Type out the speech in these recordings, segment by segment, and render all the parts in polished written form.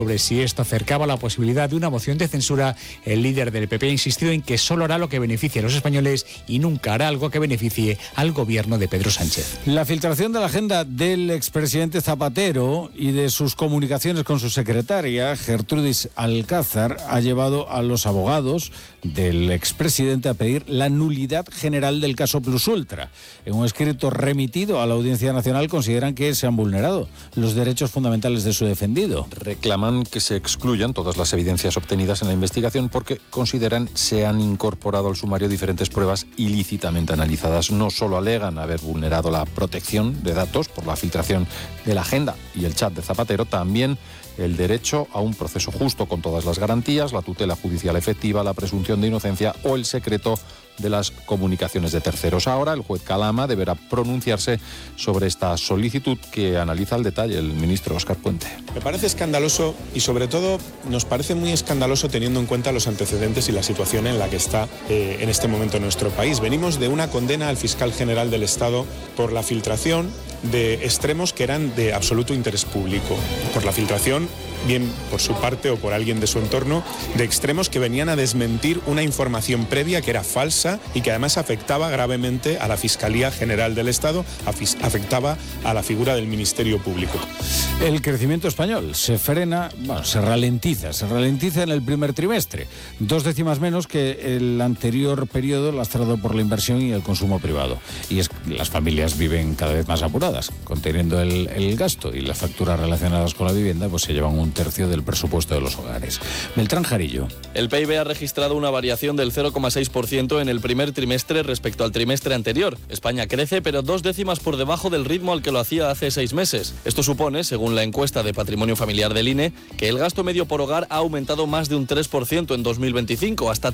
Sobre si esto acercaba la posibilidad de una moción de censura, el líder del PP ha insistido en que solo hará lo que beneficie a los españoles y nunca hará algo que beneficie al gobierno de Pedro Sánchez. La filtración de la agenda del expresidente Zapatero y de sus comunicaciones con su secretaria, Gertrudis Alcázar, ha llevado a los abogados del expresidente a pedir la nulidad general del caso Plus Ultra. En un escrito remitido a la Audiencia Nacional consideran que se han vulnerado los derechos fundamentales de su defendido. Reclaman que se excluyan todas las evidencias obtenidas en la investigación porque consideran se han incorporado al sumario diferentes pruebas ilícitamente analizadas. No solo alegan haber vulnerado la protección de datos por la filtración de la agenda y el chat de Zapatero, también el derecho a un proceso justo con todas las garantías, la tutela judicial efectiva, la presunción de inocencia o el secreto de las comunicaciones de terceros. Ahora el juez Calama deberá pronunciarse sobre esta solicitud que analiza al detalle el ministro Óscar Puente. Me parece escandaloso y sobre todo nos parece muy escandaloso teniendo en cuenta los antecedentes y la situación en la que está en este momento nuestro país. Venimos de una condena al fiscal general del Estado por la filtración de extremos que eran de absoluto interés público, por la filtración, bien por su parte o por alguien de su entorno, de extremos que venían a desmentir una información previa que era falsa y que además afectaba gravemente a la Fiscalía General del Estado, afectaba a la figura del Ministerio Público. El crecimiento español se frena, se ralentiza en el primer trimestre, 2 décimas menos que el anterior periodo lastrado por la inversión y el consumo privado. Y es que las familias viven cada vez más apuradas, conteniendo el gasto, y las facturas relacionadas con la vivienda pues se llevan 1/3 del presupuesto de los hogares. Beltrán Jarillo. El PIB ha registrado una variación del 0,6% en el primer trimestre respecto al trimestre anterior. España crece, pero 2 décimas por debajo del ritmo al que lo hacía hace 6 meses. Esto supone, según la encuesta de patrimonio familiar del INE, que el gasto medio por hogar ha aumentado más de un 3% en 2025, hasta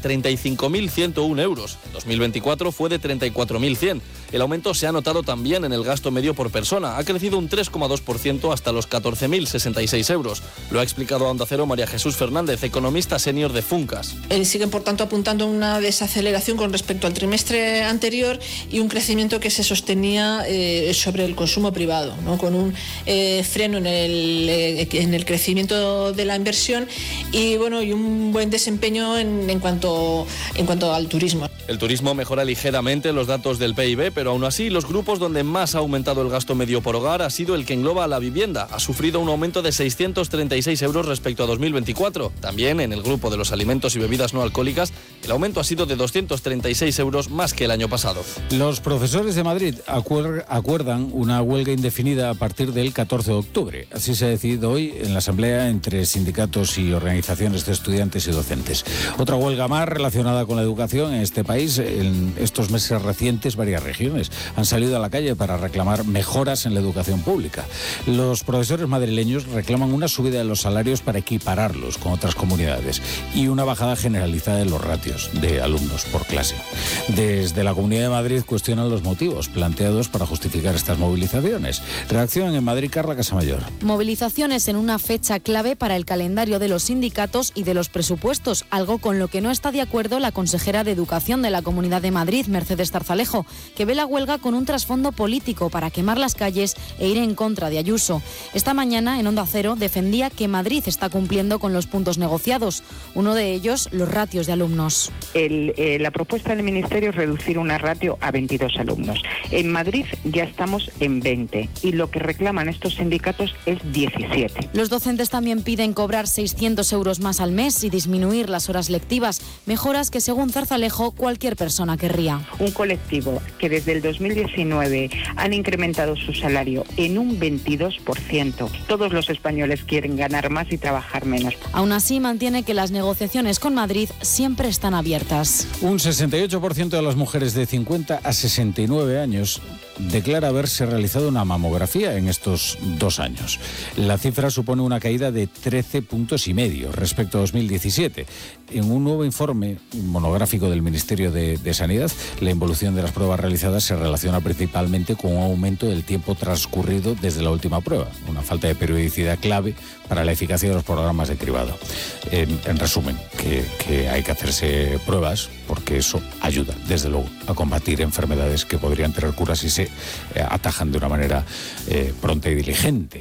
35.101 euros. En 2024 fue de 34.100. El aumento se ha notado también en el gasto medio por persona. Ha crecido un 3,2% hasta los 14.066 euros. Lo ha explicado a Onda Cero María Jesús Fernández, economista senior de Funcas. Siguen, por tanto, apuntando a una desaceleración con respecto al trimestre anterior y un crecimiento que se sostenía sobre el consumo privado, ¿no? Con un freno en el crecimiento de la inversión y un buen desempeño en cuanto al turismo. El turismo mejora ligeramente los datos del PIB, pero aún así los grupos donde más ha aumentado el gasto medio por hogar ha sido el que engloba a la vivienda. Ha sufrido un aumento de 636 euros respecto a 2024. También en el grupo de los alimentos y bebidas no alcohólicas, el aumento ha sido de 236 euros más que el año pasado. Los profesores de Madrid acuerdan una huelga indefinida a partir del 14 de octubre. Así se ha decidido hoy en la asamblea entre sindicatos y organizaciones de estudiantes y docentes. Otra huelga más relacionada con la educación en este país. En estos meses recientes, varias regiones han salido a la calle para reclamar mejoras en la educación pública. Los profesores madrileños reclaman una subida de los salarios para equipararlos con otras comunidades y una bajada generalizada de los ratios de alumnos por clase. Desde la Comunidad de Madrid cuestionan los motivos planteados para justificar estas movilizaciones. Reacción en Madrid, Carla Casamayor. Movilizaciones en una fecha clave para el calendario de los sindicatos y de los presupuestos, algo con lo que no está de acuerdo la consejera de Educación de la Comunidad de Madrid, Mercedes Zarzalejo, que ve la huelga con un trasfondo político para quemar las calles e ir en contra de Ayuso. Esta mañana, en Onda Cero, defendía que Madrid está cumpliendo con los puntos negociados. Uno de ellos, los ratios de alumnos. La propuesta del Ministerio es reducir una ratio a 22 alumnos. En Madrid ya estamos en 20 y lo que reclaman estos sindicatos es 17. Los docentes también piden cobrar 600 euros más al mes y disminuir las horas lectivas, mejoras que, según Zarzalejo, cualquier persona querría. Un colectivo que desde el 2019 han incrementado su salario en un 22%. Todos los españoles quieren ganar más y trabajar menos. Aún así, mantiene que las negociaciones con Madrid siempre están abiertas. Un 68% de las mujeres de 50 a 69 años declara haberse realizado una mamografía en estos 2 años. La cifra supone una caída de 13,5 puntos respecto a 2017. En un nuevo informe monográfico del Ministerio de Sanidad, la involución de las pruebas realizadas se relaciona principalmente con un aumento del tiempo transcurrido desde la última prueba, una falta de periodicidad clave para la eficacia de los programas de cribado. En resumen, que hay que hacerse pruebas porque eso ayuda, desde luego, a combatir enfermedades que podrían tener curas si se atajan de una manera pronta y diligente.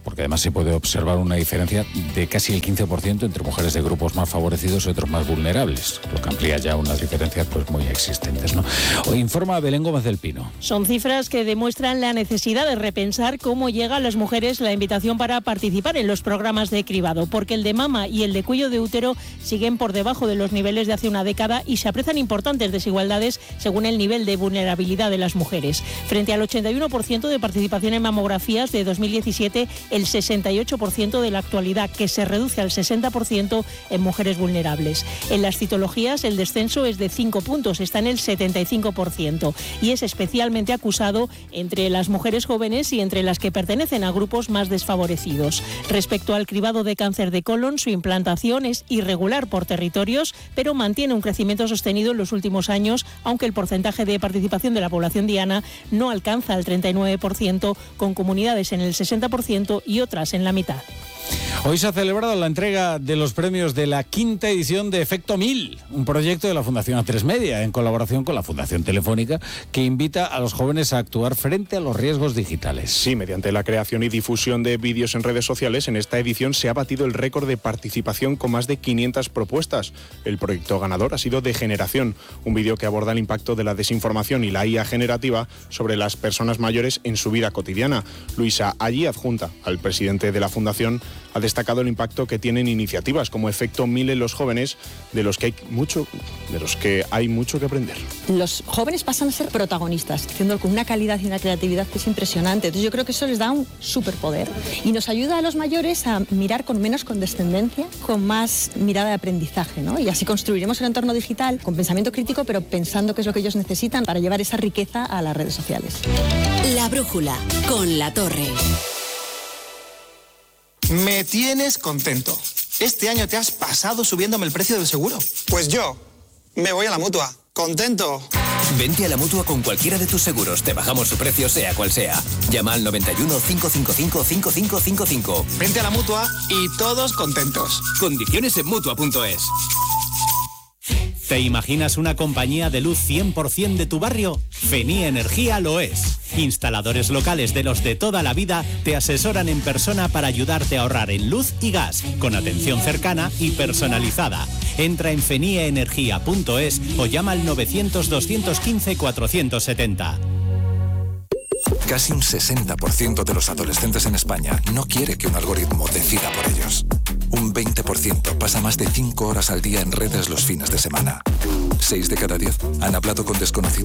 porque además se puede observar una diferencia de casi el 15% entre mujeres de grupos más favorecidos y otros más vulnerables, lo que amplía ya unas diferencias pues muy existentes, ¿no? Hoy informa Belén Gómez del Pino. Son cifras que demuestran la necesidad de repensar cómo llega a las mujeres la invitación para participar en los programas de cribado, porque el de mama y el de cuello de útero siguen por debajo de los niveles de hace una década y se aprecian importantes desigualdades según el nivel de vulnerabilidad de las mujeres. Frente al 81% de participación en mamografías de 2017, el 68% de la actualidad, que se reduce al 60% en mujeres vulnerables. En las citologías el descenso es de 5 puntos, está en el 75% y es especialmente acusado entre las mujeres jóvenes y entre las que pertenecen a grupos más desfavorecidos. Respecto al cribado de cáncer de colon, su implantación es irregular por territorios, pero mantiene un crecimiento sostenido en los últimos años, aunque el porcentaje de participación de la población diana no alcanza el 39%, con comunidades en el 60% y otras en la mitad. Hoy se ha celebrado la entrega de los premios de la 5ª edición de Efecto 1000, un proyecto de la Fundación A3 Media, en colaboración con la Fundación Telefónica, que invita a los jóvenes a actuar frente a los riesgos digitales. Sí, mediante la creación y difusión de vídeos en redes sociales, en esta edición se ha batido el récord de participación con más de 500 propuestas. El proyecto ganador ha sido Degeneración, un vídeo que aborda el impacto de la desinformación y la IA generativa sobre las personas mayores en su vida cotidiana. Luisa Allí, adjunta al presidente de la Fundación, ha destacado el impacto que tienen iniciativas como Efecto 1000 en los jóvenes, de los que hay mucho que aprender. Los jóvenes pasan a ser protagonistas, haciéndolo con una calidad y una creatividad que es impresionante. Entonces yo creo que eso les da un superpoder y nos ayuda a los mayores a mirar con menos condescendencia, con más mirada de aprendizaje, ¿no? Y así construiremos el entorno digital con pensamiento crítico, pero pensando qué es lo que ellos necesitan para llevar esa riqueza a las redes sociales. La brújula, con La Torre. Me tienes contento. Este año te has pasado subiéndome el precio del seguro. Pues yo me voy a la Mutua. ¡Contento! Vente a la Mutua con cualquiera de tus seguros. Te bajamos su precio sea cual sea. Llama al 91 555 5555. Vente a la Mutua y todos contentos. Condiciones en Mutua.es. ¿Te imaginas una compañía de luz 100% de tu barrio? Fenie Energía lo es. Instaladores locales de los de toda la vida te asesoran en persona para ayudarte a ahorrar en luz y gas, con atención cercana y personalizada. Entra en fenieenergia.es o llama al 900 215 470. Casi un 60% de los adolescentes en España no quiere que un algoritmo decida por ellos. Un 20% pasa más de 5 horas al día en redes los fines de semana. 6 de cada 10 han hablado con desconocidos